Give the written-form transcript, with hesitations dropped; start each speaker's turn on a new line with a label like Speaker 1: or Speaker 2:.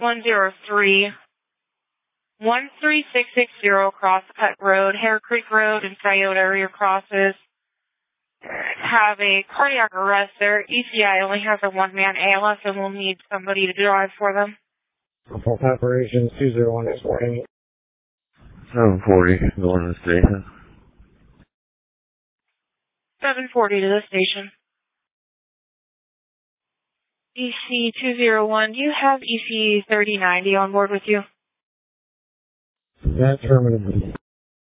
Speaker 1: 103 13660 Crosscut Road, Hare Creek Road, and Coyote area crosses. Have a cardiac arrest there. ECI only has a one-man ALS and will need somebody to drive for them.
Speaker 2: Operations 201 is 48.
Speaker 3: 740, going to the station.
Speaker 1: 740 to the station. EC 201, do you have EC 3090 on board with you?
Speaker 2: Affirmative.